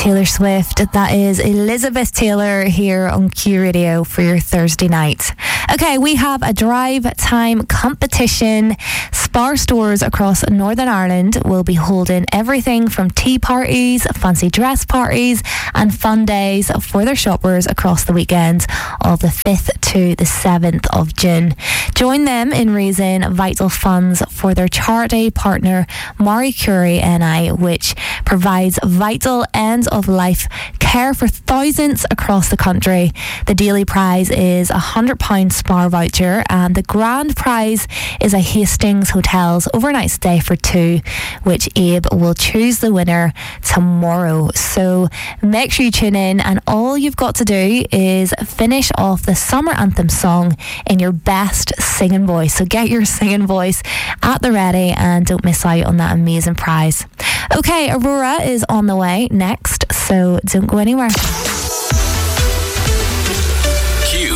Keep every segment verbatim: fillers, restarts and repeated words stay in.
Taylor Swift. That is Elizabeth Taylor here on Q Radio for your Thursday night. Okay, we have a drive time competition. Spar stores across Northern Ireland will be holding everything from tea parties, fancy dress parties and fun days for their shoppers across the weekend of the fifth to the seventh of June. Join them in raising vital funds for their charity partner Marie Curie N I, which provides vital end of life care for thousands across the country. The daily prize is a one hundred pounds Spar voucher and the grand prize is a Hastings Hotels overnight stay for two, which Abe will choose the winner tomorrow. So make sure you tune in, and all you've got to do is finish off the summer anthem song in your best singing voice. So get your singing voice at the ready and don't miss out on that amazing prize. Okay, Aurora is on the way next, so don't go anywhere. Q.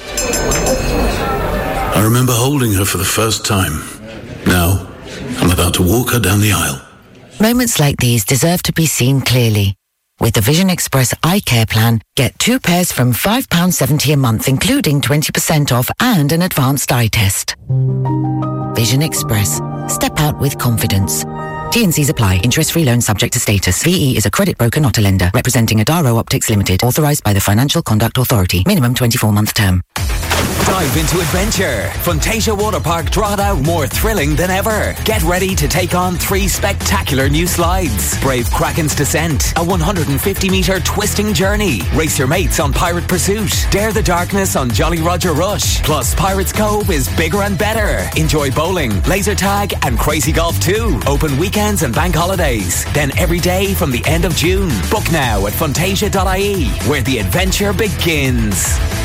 I remember holding her for the first time. Now, I'm about to walk her down the aisle. Moments like these deserve to be seen clearly. With the Vision Express Eye Care Plan, get two pairs from five pounds seventy a month, including twenty percent off and an advanced eye test. Vision Express. Step out with confidence. T and C's apply. Interest-free loan subject to status. V E is a credit broker, not a lender. Representing Adaro Optics Limited. Authorised by the Financial Conduct Authority. Minimum twenty-four month term. Dive into adventure. Funtasia Water Park Drogheda, more thrilling than ever. Get ready to take on three spectacular new slides. Brave Kraken's Descent, a one hundred fifty metre twisting journey. Race your mates on Pirate Pursuit. Dare the darkness on Jolly Roger Rush. Plus, Pirates Cove is bigger and better. Enjoy bowling, laser tag and crazy golf too. Open weekends and bank holidays. Then every day from the end of June. Book now at funtasia dot I E, where the adventure begins.